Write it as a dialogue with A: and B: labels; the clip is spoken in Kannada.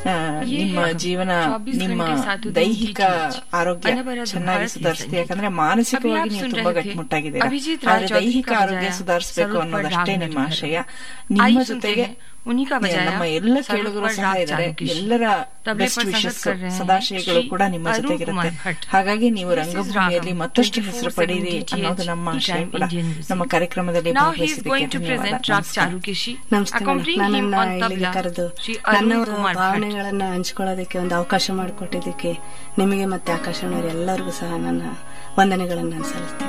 A: ನಿಮ್ಮ ಜೀವನ, ನಿಮ್ಮ ದೈಹಿಕ ಆರೋಗ್ಯ ಚೆನ್ನಾಗಿ ಸುಧಾರಿಸುತ್ತೆ. ಯಾಕಂದ್ರೆ ಮಾನಸಿಕವಾಗಿ ನೀವು ತುಂಬಾ ಗಟ್ಟಿಮುಟ್ಟಾಗಿದ್ದೀರಾ, ಆದ್ರೆ ದೈಹಿಕ ಆರೋಗ್ಯ ಸುಧಾರಿಸಬೇಕು ಅನ್ನೋದಷ್ಟೇ ನಿಮ್ಮ ಆಶಯ. ನಿಮ್ಮ ಜೊತೆಗೆ ನಮ್ಮ ಎಲ್ಲ ಕೇಳುಗರು ಸಹ ಇದ್ದಾರೆ. ಎಲ್ಲರ ಬೆಸ್ಟ್ ವಿಶಸ್, ಸದಾಶಯಗಳು ಕೂಡ ನಿಮ್ಮ ಜೊತೆಗಿರುತ್ತೆ. ಹಾಗಾಗಿ ನೀವು ರಂಗಭೂಮಿಯಲ್ಲಿ ಮತ್ತಷ್ಟು ಹೆಸರು ಪಡೆಯಿರಿ ಅನ್ನೋದು ನಮ್ಮ ಆಶಯ ಕೂಡ. ನಮ್ಮ ಕಾರ್ಯಕ್ರಮದಲ್ಲಿ ಭಾಗವಹಿಸಿದ್ದಕ್ಕೆ ಧನ್ಯವಾದ.
B: ನಮಸ್ತೆ. ನನ್ನನ್ನ ಇಲ್ಲಿಗೆ ಕರೆದು ನನ್ನ ಭಾವನೆಗಳನ್ನ ಹಂಚ್ಕೊಳ್ಳೋದಕ್ಕೆ ಒಂದು ಅವಕಾಶ ಮಾಡಿಕೊಟ್ಟಿದ್ದಕ್ಕೆ ನಿಮಗೆ ಮತ್ತೆ ಆಕಾಶವಾಣಿ ಎಲ್ಲರಿಗೂ ಸಹ ನನ್ನ ವಂದನೆಗಳನ್ನು ನಾನು ಸಲ್ಲಿಸ್ತೇನೆ.